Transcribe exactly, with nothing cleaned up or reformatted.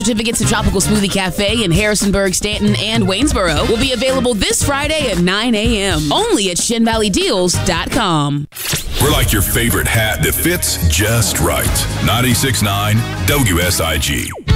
Certificates to Tropical Smoothie Cafe in Harrisonburg, Stanton, and Waynesboro will be available this Friday at nine a.m. only at shin valley deals dot com. We're like your favorite hat that fits just right. ninety-six point nine W S I G.